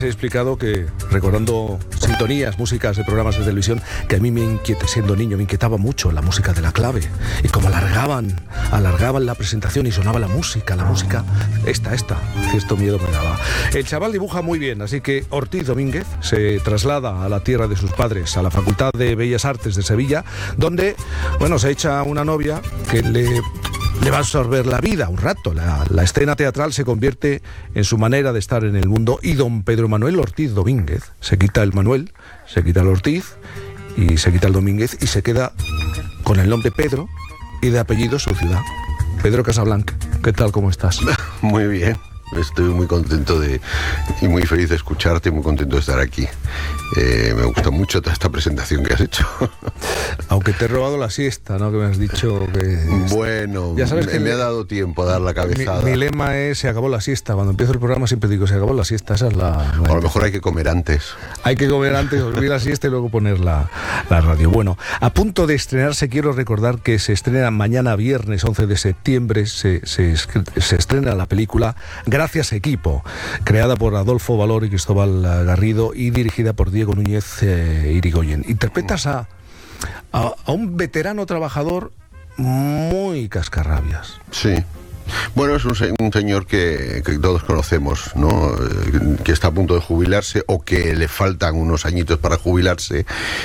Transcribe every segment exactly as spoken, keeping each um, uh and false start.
He explicado que, recordando sintonías, músicas de programas de televisión, que a mí me inquieta, siendo niño, me inquietaba mucho la música de La Clave. Y como alargaban, alargaban la presentación y sonaba la música, la música, esta, esta, cierto miedo me daba. El chaval dibuja muy bien, así que Ortiz Domínguez se traslada a la tierra de sus padres, a la Facultad de Bellas Artes de Sevilla, donde, bueno, se echa una novia que le... le va a absorber la vida un rato. La, la escena teatral se convierte en su manera de estar en el mundo y don Pedro Manuel Ortiz Domínguez se quita el Manuel, se quita el Ortiz y se quita el Domínguez y se queda con el nombre Pedro y de apellido su ciudad. Pedro Casablanca, ¿qué tal? ¿Cómo estás? Muy bien. Estoy muy contento de y muy feliz de escucharte, muy contento de estar aquí. Eh, me gusta mucho toda esta presentación que has hecho. Aunque te he robado la siesta, ¿no? Que me has dicho que... Bueno, ya sabes me, que me le... ha dado tiempo a dar la cabezada. Mi, mi lema es: se acabó la siesta. Cuando empiezo el programa siempre digo: se acabó la siesta. Esa es la... la o a lo mejor hay que comer antes. Hay que comer antes, dormir la siesta y luego poner la, la radio. Bueno, a punto de estrenarse, quiero recordar que se estrena mañana viernes once de septiembre, se, se, se estrena la película Gracias Equipo, creada por Adolfo Valor y Cristóbal Garrido y dirigida por Diego Núñez eh, Irigoyen. Interpretas a, a, a un veterano trabajador muy cascarrabias. Sí. Bueno, es un, se un señor que, que todos conocemos, ¿no? Que está a punto de jubilarse o que le faltan unos añitos para jubilarse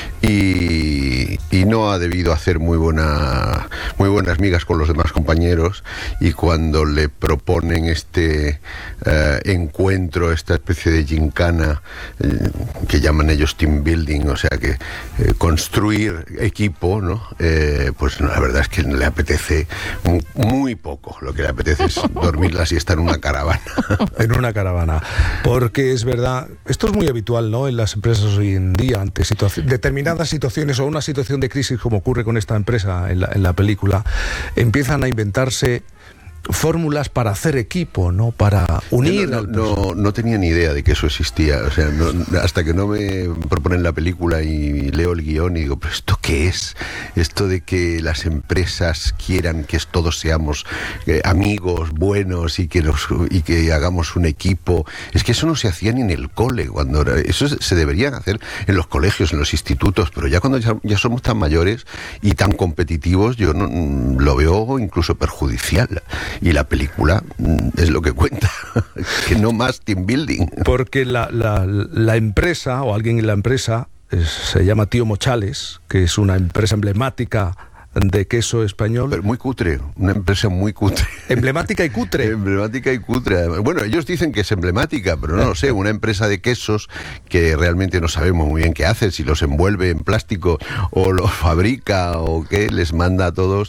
y, y no ha debido hacer muy, buena, muy buenas migas con los demás compañeros, y cuando le proponen este eh, encuentro, esta especie de gincana eh, que llaman ellos team building, o sea que eh, construir equipo, ¿no? Eh, pues no, la verdad es que le apetece muy, muy poco. Lo que le apetece es dormir la siesta en una caravana. En una caravana. Porque es verdad, esto es muy habitual, ¿no?, en las empresas hoy en día, ante situa- determinadas situaciones o una situación de crisis como ocurre con esta empresa en la, en la película, empiezan a inventarse fórmulas para hacer equipo, ¿no? Para unir no, al no, no tenía ni idea de que eso existía. O sea, no, hasta que no me proponen la película y leo el guión y digo, ¿pero esto qué es? Esto de que las empresas quieran que todos seamos eh, amigos, buenos y que, nos, y que hagamos un equipo. Es que eso no se hacía ni en el cole. Cuando era, eso se debería hacer en los colegios, en los institutos, pero ya cuando ya, ya somos tan mayores y tan competitivos, yo no, lo veo incluso perjudicial. Y la película es lo que cuenta, que no más team building. Porque la, la, la empresa, o alguien en la empresa, es, se llama Tío Mochales, que es una empresa emblemática de queso español. Pero muy cutre, una empresa muy cutre. Emblemática y cutre. Emblemática y cutre. Bueno, ellos dicen que es emblemática, pero no lo sé, una empresa de quesos que realmente no sabemos muy bien qué hace, si los envuelve en plástico o los fabrica o qué, les manda a todos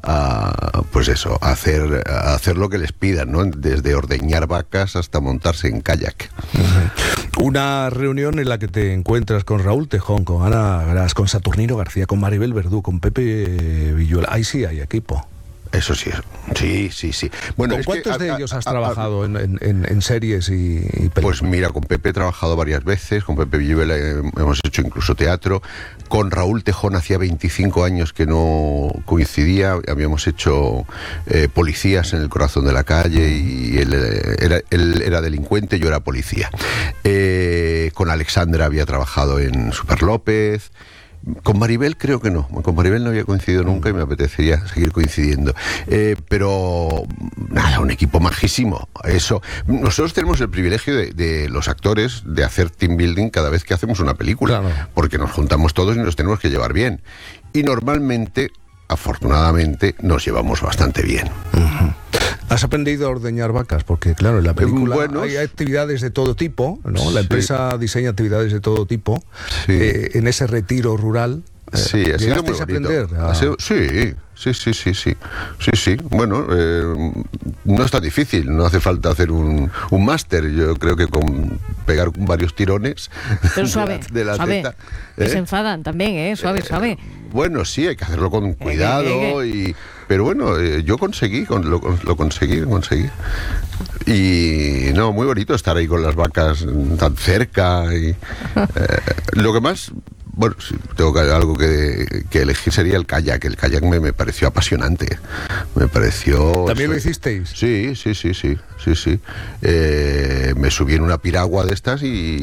a, pues eso, a hacer, a hacer lo que les pidan, ¿no? Desde ordeñar vacas hasta montarse en kayak. Uh-huh. Una reunión en la que te encuentras con Raúl Tejón, con Ana Gras, con Saturnino García, con Maribel Verdú, con Pepe Villuela. Ahí sí hay equipo. Eso sí, sí, sí, sí. Bueno, ¿con es cuántos que, de a, ellos has a, trabajado a, en, en, en series y, y películas? Pues mira, con Pepe he trabajado varias veces, con Pepe Villuela hemos hecho incluso teatro, con Raúl Tejón hacía veinticinco años que no coincidía, habíamos hecho eh, Policías en el corazón de la calle y él era, él era delincuente, yo era policía. Eh, con Alexandra había trabajado en Super López. Con Maribel creo que no, con Maribel no había coincidido nunca y me apetecería seguir coincidiendo, eh, pero nada, un equipo majísimo. Eso, nosotros tenemos el privilegio de, de los actores de hacer team building cada vez que hacemos una película, claro, porque nos juntamos todos y nos tenemos que llevar bien, y normalmente, afortunadamente, nos llevamos bastante bien. Uh-huh. ¿Has aprendido a ordeñar vacas? Porque claro, en la película bueno, hay actividades de todo tipo, ¿no? La empresa sí. diseña actividades de todo tipo. Sí. Eh, en ese retiro rural, eh, sí, ha sido muy a aprender a... ha sido, sí, sí, sí, sí, sí, sí, sí. Bueno, eh, no es tan difícil, no hace falta hacer un, un máster. Yo creo que con pegar varios tirones pero suave, de la, de la suave. teta, ¿eh? Se ¿eh? enfadan también, ¿eh? Suave, eh, suave. Bueno, sí, hay que hacerlo con cuidado, y pero bueno, eh, yo conseguí, con, lo, lo conseguí, lo conseguí. Y no, muy bonito estar ahí con las vacas tan cerca. Y, eh, lo que más bueno, si tengo que, algo que, que elegir sería el kayak. El kayak me, me pareció apasionante. Me pareció... ¿También lo eso- hicisteis? Sí, sí, sí, sí, sí, sí. Eh, me subí en una piragua de estas y,